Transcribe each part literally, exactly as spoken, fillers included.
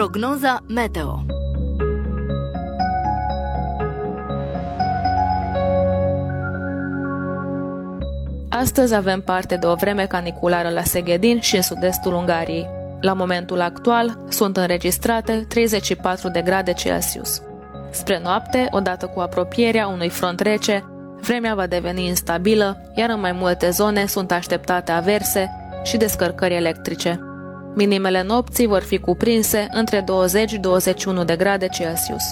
Prognoza meteo. Astăzi avem parte de o vreme caniculară la Seghedin și în sud-estul Ungariei. La momentul actual sunt înregistrate treizeci și patru de grade Celsius. Spre noapte, odată cu apropierea unui front rece, vremea va deveni instabilă, iar în mai multe zone sunt așteptate averse și descărcări electrice. Minimele nopții vor fi cuprinse între douăzeci și douăzeci și unu de grade Celsius.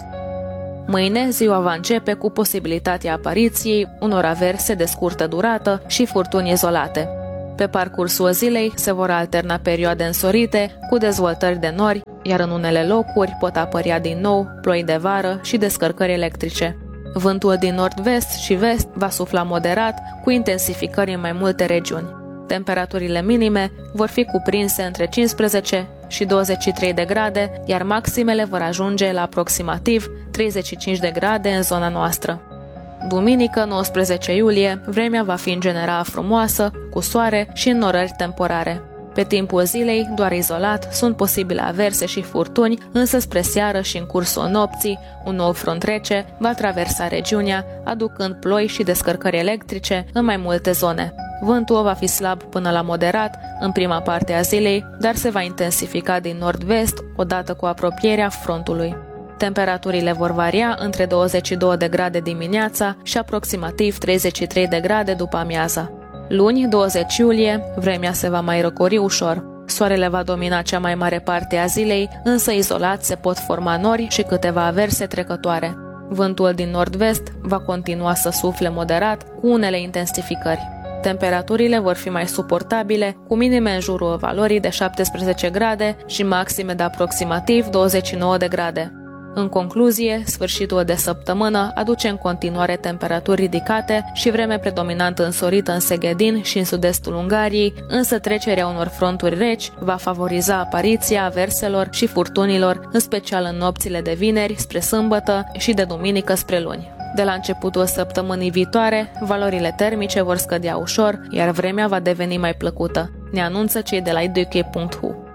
Mâine, ziua va începe cu posibilitatea apariției unor averse de scurtă durată și furtuni izolate. Pe parcursul zilei se vor alterna perioade însorite cu dezvoltări de nori, iar în unele locuri pot apărea din nou ploi de vară și descărcări electrice. Vântul din nord-vest și vest va sufla moderat, cu intensificări în mai multe regiuni. Temperaturile minime vor fi cuprinse între cincisprezece și douăzeci și trei de grade, iar maximele vor ajunge la aproximativ treizeci și cinci de grade în zona noastră. Duminică, nouăsprezece iulie, vremea va fi în general frumoasă, cu soare și înnorări temporare. Pe timpul zilei, doar izolat, sunt posibile averse și furtuni, însă spre seară și în cursul nopții, un nou front rece va traversa regiunea, aducând ploi și descărcări electrice în mai multe zone. Vântul va fi slab până la moderat în prima parte a zilei, dar se va intensifica din nord-vest odată cu apropierea frontului. Temperaturile vor varia între douăzeci și două de grade dimineața și aproximativ treizeci și trei de grade după amiaza. Luni, douăzeci iulie, vremea se va mai răcori ușor. Soarele va domina cea mai mare parte a zilei, însă izolat se pot forma nori și câteva averse trecătoare. Vântul din nord-vest va continua să sufle moderat, cu unele intensificări. Temperaturile vor fi mai suportabile, cu minime în jurul valorii de șaptesprezece grade și maxime de aproximativ douăzeci și nouă de grade. În concluzie, sfârșitul de săptămână aduce în continuare temperaturi ridicate și vreme predominant însorită în Seghedin și în sud-estul Ungariei, însă trecerea unor fronturi reci va favoriza apariția averselor și furtunilor, în special în nopțile de vineri spre sâmbătă și de duminică spre luni. De la începutul săptămânii viitoare, valorile termice vor scădea ușor, iar vremea va deveni mai plăcută, ne anunță cei de la i d k punct h u.